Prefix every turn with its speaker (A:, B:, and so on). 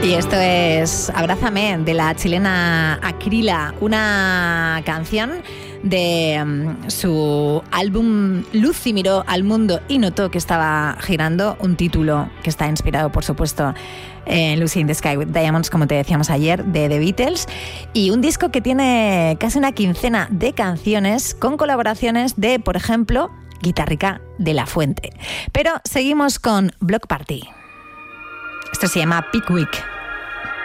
A: Y esto es Abrázame, de la chilena Acrila, una canción de su álbum Lucy miró al mundo y notó que estaba girando, un título que está inspirado, por supuesto, en Lucy in the Sky with Diamonds, como te decíamos ayer, de The Beatles, y un disco que tiene casi una quincena de canciones con colaboraciones de, por ejemplo, Guitarrica de la Fuente. Pero seguimos con Block Party. Esto se llama Pickwick.